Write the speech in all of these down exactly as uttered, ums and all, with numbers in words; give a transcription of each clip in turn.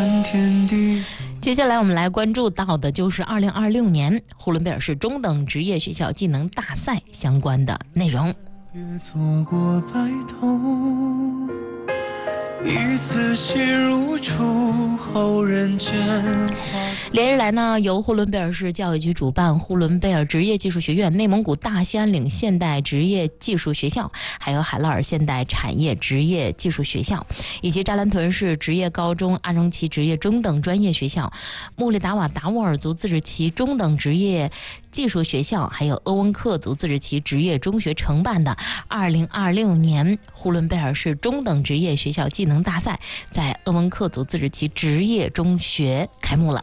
看天地。 接下来我们来关注到的就是二零二六年呼伦贝尔市中等职业学校技能大赛相关的内容。 别错过白头，一次心如初，后人间花。 连日来呢，由呼伦贝尔市教育局主办，呼伦贝尔职业技术学院、内蒙古大兴安岭现代职业技术学校，还有海拉尔现代产业职业技术学校，以及扎兰屯市职业高中、阿荣旗职业中等专业学校、穆里达瓦达沃尔族自治旗中等职业技术学校，还有鄂温克族自治旗职业中学承办的二零二六年呼伦贝尔市中等职业学校技能大赛，在鄂温克族自治旗职业中学开幕了。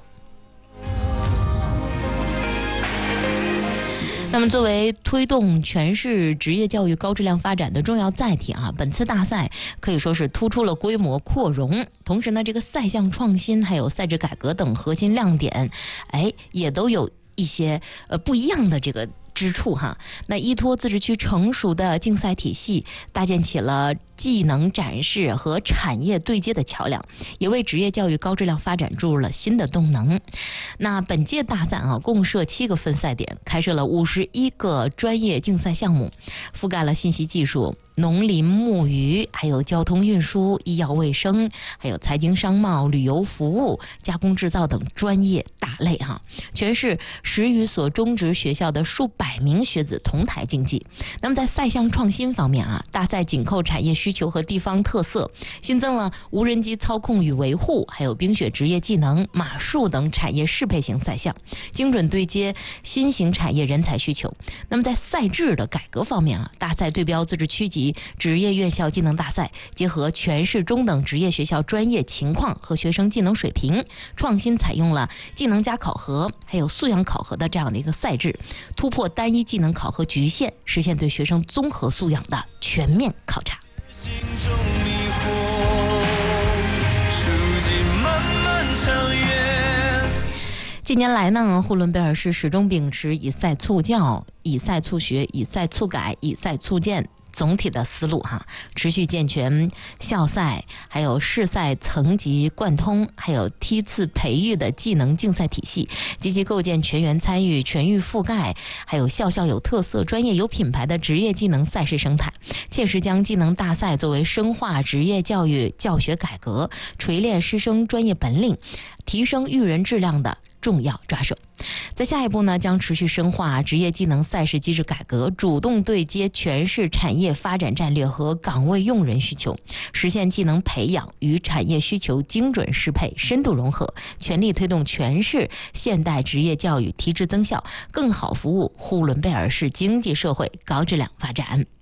那么作为推动全市职业教育高质量发展的重要载体啊，本次大赛可以说是突出了规模扩容，同时呢，这个赛项创新还有赛制改革等核心亮点，哎，也都有一些呃不一样的这个之处哈。那依托自治区成熟的竞赛体系，搭建起了技能展示和产业对接的桥梁，也为职业教育高质量发展注入了新的动能。那本届大赛啊，共设七个分赛点，开设了五十一个专业竞赛项目，覆盖了信息技术、农林牧渔，还有交通运输、医药卫生，还有财经商贸、旅游服务、加工制造等专业大类哈。全市十余所中职学校的数百名学子同台竞技。那么在赛项创新方面啊，大赛紧扣产业需求和地方特色，新增了无人机操控与维护，还有冰雪职业技能、马术等产业适配型赛项，精准对接新型产业人才需求。那么在赛制的改革方面啊，大赛对标自治区级职业院校技能大赛，结合全市中等职业学校专业情况和学生技能水平，创新采用了技能加考核还有素养考核的这样的一个赛制，突破单一技能考核局限，实现对学生综合素养的全面考察。 心中迷惑，书籍漫漫长夜。 近年来呢，呼伦贝尔市始终秉持以赛促教、以赛促学、以赛促改、以赛促建总体的思路哈，持续健全校赛还有市赛层级贯通，还有梯次培育的技能竞赛体系，积极构建全员参与、全域覆盖，还有校校有特色、专业有品牌的职业技能赛事生态，切实将技能大赛作为深化职业教育教学改革、锤炼师生专业本领、提升育人质量的重要抓手。在下一步呢，将持续深化职业技能赛事机制改革，主动对接全市产业发展战略和岗位用人需求，实现技能培养与产业需求精准适配、深度融合，全力推动全市现代职业教育提质增效，更好服务呼伦贝尔市经济社会高质量发展。